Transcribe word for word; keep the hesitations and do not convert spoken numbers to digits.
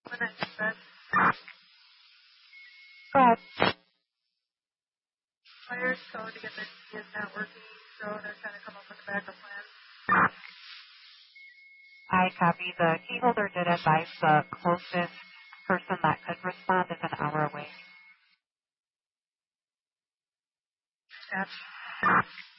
When I said But fire code to get the key is not working, so they're trying to come up with a backup plan. I copy. The key holder did advise the closest person that could respond is an hour away. Gotcha.